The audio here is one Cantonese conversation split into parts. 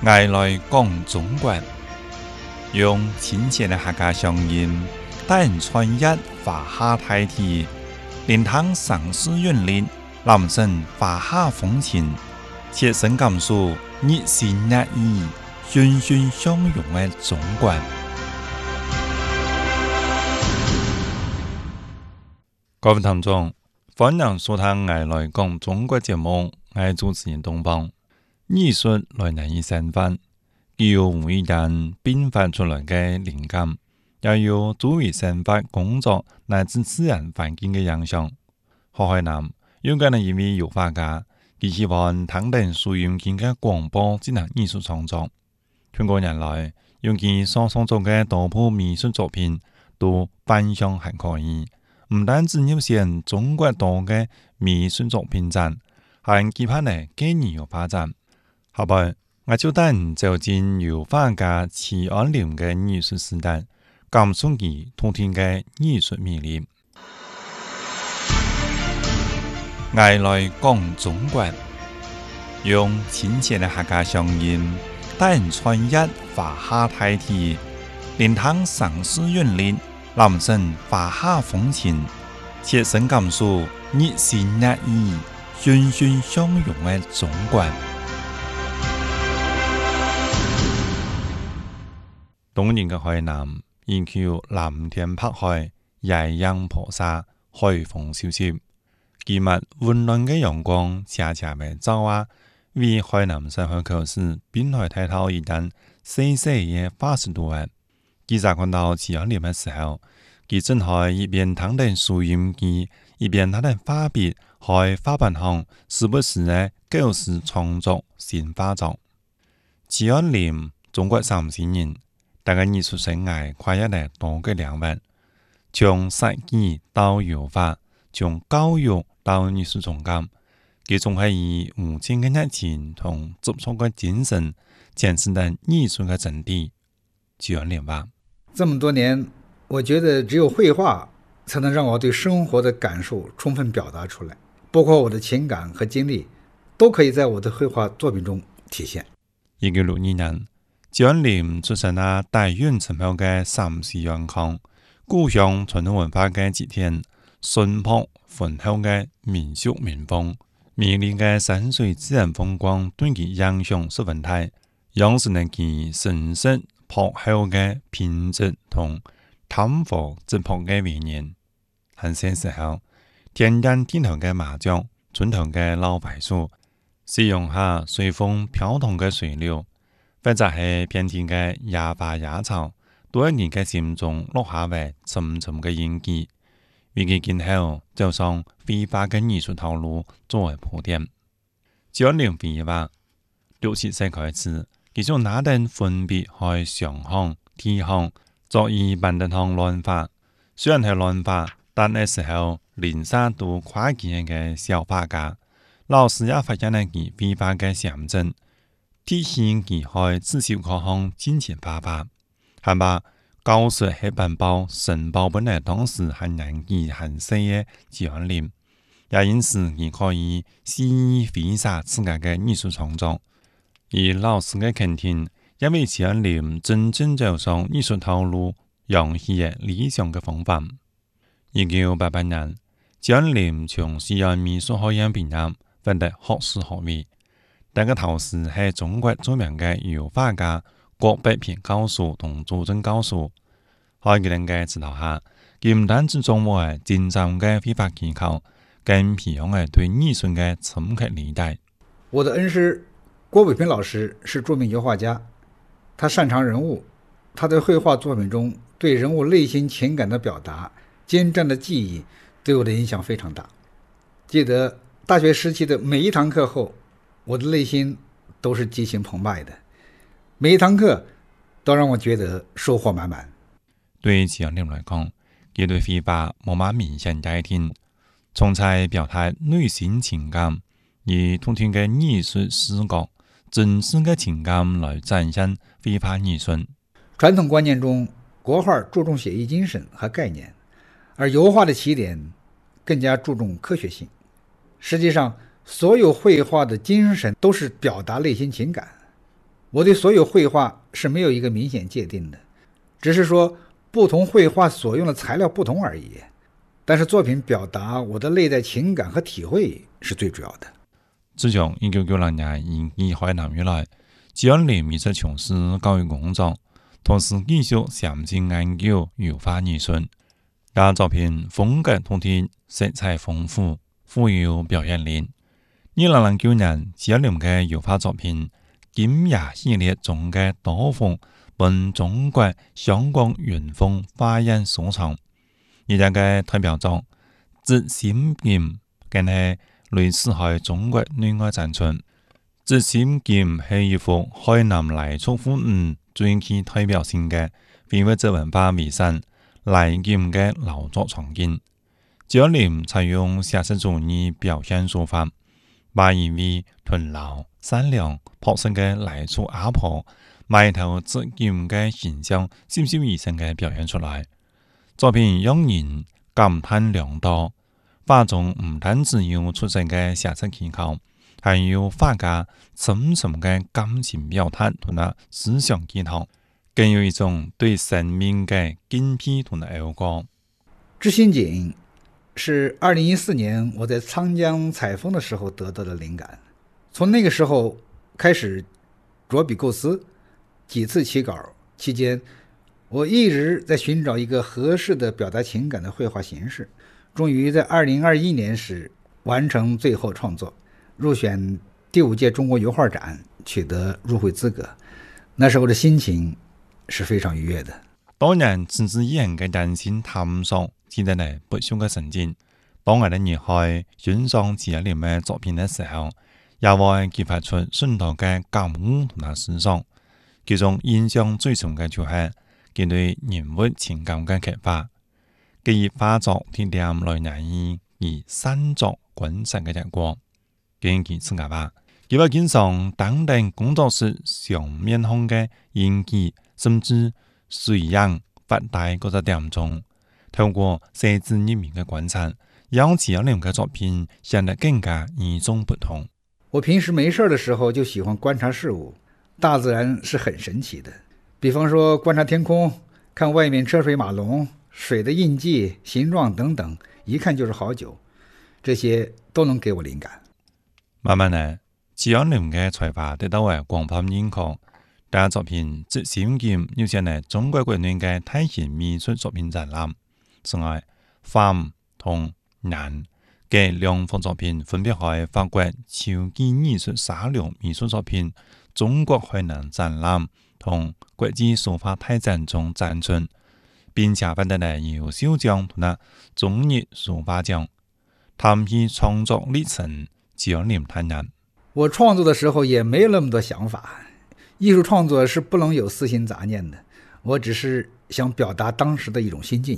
爱来讲中国，用亲切的客家乡音，带人穿越华夏大地，聆听城市韵律，感受华夏风情，切身感受热情热意、欣欣相融的中国。各位听众，欢迎收听爱来讲中国节目，我是主持人东方。艺术来源于生活，既有无意间迸发出来的灵感，也有作为生活、工作乃至自然环境的影响。河海南有咁嘅一位油画家，佢希望通过收音机嘅广播进行艺术创作。全国人来，用佢所创作嘅多部美术作品都反响还可以。唔單止入選中國多嘅美術作品展，還期盼嘅幾年有發展。後來，我就帶人走進油畫家齊安林嘅藝術時代，感受佢通天嘅藝術魅力。愛來講中國，用親切嘅客家鄉音，帶人穿越華夏大地，聆聽城市韻律。感受華夏風情，切身感受熱情熱意、欣欣相融的中國。東年嘅海南，依靠藍天白海、夜陽婆沙、海風蕭蕭，今日溫暖嘅陽光斜斜嘅照啊，為海南生活口市濱海大道一帶細細嘅80度啊。記者看到齊安林嘅時候，佢正係一邊聽定收音機，一邊睇定畫筆，喺畫板上時不時嘅構思創作新畫作。齊安林，中國30年，大概藝術生涯跨越了多個領域，從設計到油畫，從教育到藝術總監，佢總係以無盡嘅熱情同執着嘅精神，展示緊藝術嘅真諦。齊安林話： 這麼多年，我覺得只有繪畫才能讓我對生活的感受充分表達出來，包括我的情感和經歷，都可以在我的繪畫作品中體現。 1962年，齊安林出身喺大院城後嘅三四元康，故鄉傳統文化嘅祭典，淳樸渾厚嘅民俗民風，美麗嘅山水自然風光對其影響十分大，養成了其深色樸厚嘅品質同貪腐質樸嘅理念。很些時候，天然地頭嘅麻雀、村頭嘅老槐樹，使用下隨風飄動嘅水流，或者係遍地嘅野花野草，都喺人嘅心中落下為深深嘅印記。為佢今後走上繪畫嘅藝術道路作為鋪墊。齊安林繪畫，60歲開始，佢就拿定粉筆去上行、提行，作以板凳上亂畫。雖然係亂畫，但係時候連沙都跨幾嘅小畫家，老師也發現了佢繪畫嘅象徵，提醒佢去至少可行金錢畫畫。係吧？教術係本報申報本來當時很年紀很細嘅齊安林，也因此佢可以肆意揮灑自家嘅藝術創作。而老師嘅肯定，也為齊安林真正走上藝術道路養起嘅理想嘅方法。1988年，齊安林從西安美術學院畢業，獲得學士學位。但個頭時係中國著名嘅油畫家郭伯平教授同朱正教授。喺佢哋嘅指導下，佢唔單止掌握精湛嘅繪畫技巧，更培養對藝術嘅深刻理解。 我的恩師郭伯平老師是著名油畫家，他擅長人物，他在繪畫作品中對人物內心情感的表達、精湛的技藝，對我的影響非常大。記得大學時期的每一堂課後，我的內心都是激情澎湃的，每一堂課都讓我覺得收穫滿滿。 對齊安林來講，佢對繪畫冇乜明顯界定，從在表達內心情感，以通天嘅藝術視角、真實嘅情感來展現繪畫藝術。 傳統觀念中，國畫注重寫意精神和概念，而油畫的起點更加注重科學性。實際上，所有繪畫的精神都是表達內心情感， 我对所有绘画是没有一个明显界定的，只是说不同绘画所用的材料不同而已。但是作品表达我的内在情感和体会是最主要的。 自從1996年移居海南以來，趙永廉一直從事教育工作，同時繼續詳細研究油畫藝術。他作品風格獨特，色彩豐富，富有表現力。2009年，趙永廉嘅油畫作品《金夜》系列中嘅多幅本中國香港原風花樣收藏。而家嘅代表作《折心劍》更係類似喺中國內外展出。《折心劍》係一幅海南黎族婦女最具代表性嘅非物質文化遺產黎劍嘅勞作場景。趙永廉採用寫實主義表現手法，把一位勤勞、善良、樸實嘅黎族阿婆埋頭折劍嘅形象栩栩如生嘅表現出來。作品讓人感嘆良多，畫中唔單止有出色嘅寫實技巧，還有畫家深沉嘅感情表達同埋思想寄託，更有一種對生命嘅敬佩同埋愛國。 知心景是2014年我在昌江採風的時候得到的靈感，從那個時候開始着筆構思，幾次起稿期間，我一直在尋找一個合適的表達情感的繪畫形式，終於在2021年時完成最後創作，入選第5屆中國油畫展，取得入會資格。那時候的心情是非常愉悅的。 當然，持之以恆嘅人性探索值得嚟不朽嘅成績。當我哋熱愛欣賞趙永廉嘅作品嘅時候，也會激發出許多嘅感悟同埋思想。其中印象最深嘅就係佢對人物情感嘅刻畫。佢以畫作體驗來難以以散作觀察嘅日光。根據自家話，佢會經常擔任工作室上面向嘅演技，甚至水影發呆嗰個點鐘，透過細緻入微嘅觀察，讓趙永廉嘅作品顯得更加與眾不同。 我平時沒事的時候就喜歡觀察事物，大自然是很神奇的。比方說觀察天空，看外面車水馬龍，水的印記、形狀等等，一看就是好久，這些都能給我靈感。 慢慢呢，趙永廉嘅才華得到廣泛認可。他作品《折心劍》有些呢中國國內嘅大型美術作品展覽。此外，phạm同難嘅兩幅作品分別喺法國超級藝術沙龍美術作品中國海南展覽同國際書法大展中展出，並且獲得了優秀獎同埋中日書法獎。談起創作歷程，趙永廉坦言： 我創作的時候也沒有那麼多想法，藝術創作是不能有私心雜念的，我只是想表達當時的一種心境。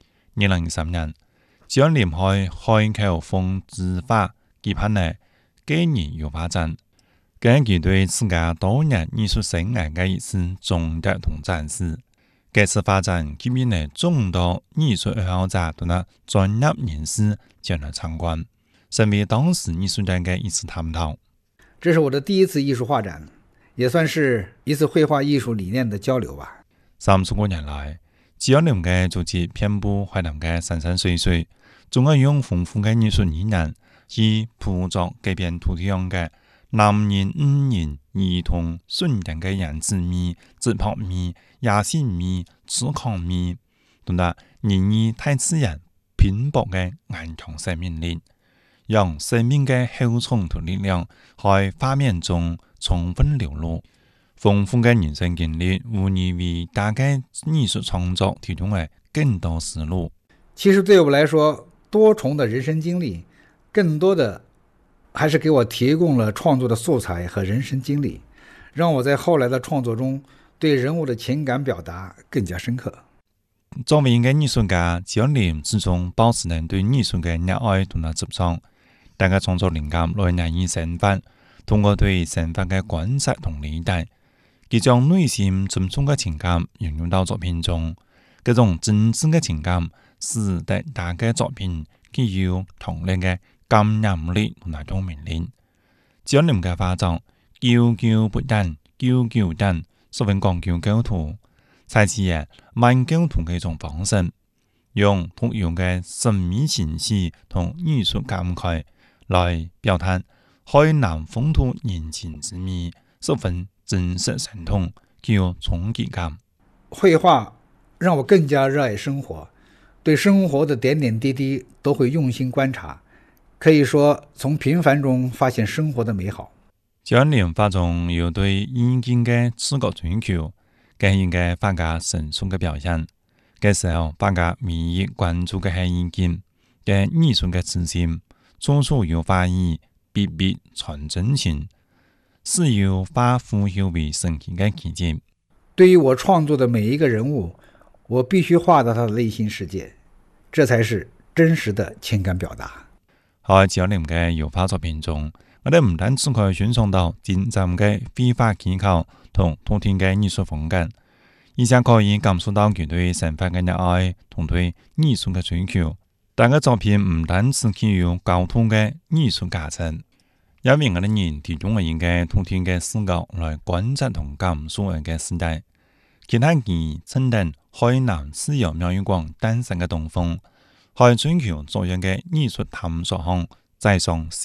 2023年，趙永廉喺海口風之畫舉辦了紀念油畫展，根據對自家多年藝術生涯嘅一次總結同展示。這次畫展吸引了眾多藝術愛好者同埋專業人士前來參觀，成為當時藝術界嘅一次探討。 這是我的第一次藝術畫展，也算是一次繪畫藝術理念的交流吧。 30多年來，趙永廉嘅足跡遍佈海南嘅山山水水，仲係用豐富嘅藝術理念去捕捉改變土地上嘅男人、女人、兒童、瞬間嘅樣子美、質樸美、野性美、粗獷美，同埋人與大自然拼搏嘅頑強生命力，讓生命嘅厚重同力量喺畫面中充分流露。豐富嘅人生經歷無疑為大家藝術創作提供了更多思路。 其實對我來說，多重的人生經歷，更多的還是給我提供了創作的素材和人生經歷，讓我在後來的創作中對人物的情感表達更加深刻。 作為一個藝術家，趙永廉始終保持人對藝術嘅熱愛同埋執着，大家創作靈感來源於生活，通過對生活嘅觀察同理解，佢將內心深處嘅情感融入到作品中。這種真摯嘅情感使得大家作品具有強烈嘅感染力同埋共鳴力。趙永廉嘅畫作久久不斷， 99等十分講究構圖，採取慢構圖嘅一種方式，用特有嘅神秘形式同藝術感慨來表達海南風土人情之美，十分真實生動，具有衝擊感。 繪畫讓我更加熱愛生活，對生活的點點滴滴都會用心觀察，可以說從平凡中發現生活的美好。 蔣廉畫中有對意境嘅視覺追求，這是一個畫家成熟嘅表現。這時候畫家唯一關注嘅係意境，嘅藝術嘅自信，處處有畫意，筆筆傳真情，是由畫賦予為神奇嘅奇蹟。 對於我創作的每一個人物，我必須畫到他的內心世界，這才是真實的情感表達。 喺蔣廉嘅油畫作品中，我哋唔單止可以欣賞到精湛嘅繪畫技巧同獨特嘅藝術風格，而且可以感受到佢對生活嘅熱愛同對藝術嘅追求。但個作品唔單止具有高度嘅藝術價值，因為我哋人提供咗一個獨特嘅視角來觀察同感受一個時代。其他佢承擔海南自由廟宇館誕生嘅東風，喺追求作為嘅藝術探索項，在上